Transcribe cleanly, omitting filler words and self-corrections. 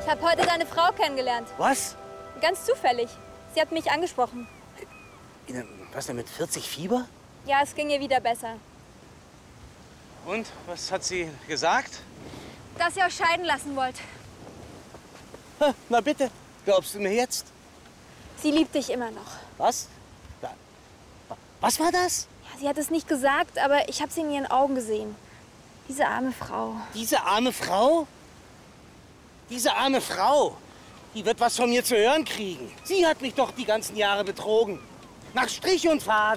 Ich habe heute deine Frau kennengelernt. Was? Ganz zufällig. Sie hat mich angesprochen. Was denn mit 40 Fieber? Ja, es ging ihr wieder besser. Und, was hat sie gesagt? Dass ihr euch scheiden lassen wollt. Na bitte, glaubst du mir jetzt? Sie liebt dich immer noch. Was? Was war das? Ja, sie hat es nicht gesagt, aber ich habe sie in ihren Augen gesehen. Diese arme Frau. Diese arme Frau? Diese arme Frau, die wird was von mir zu hören kriegen. Sie hat mich doch die ganzen Jahre betrogen. Nach Strich und Faden.